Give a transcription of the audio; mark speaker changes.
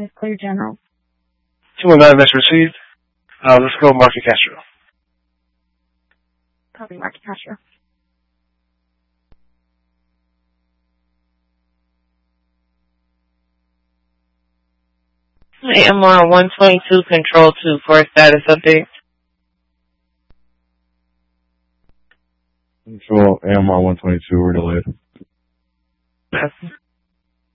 Speaker 1: 119 is clear general.
Speaker 2: 219, that's received. Let's go Market Castro.
Speaker 1: Copy, Market Castro.
Speaker 3: AMR 122, Control 2 for a status update.
Speaker 4: Control AMR 122, we're delayed.
Speaker 3: Yes.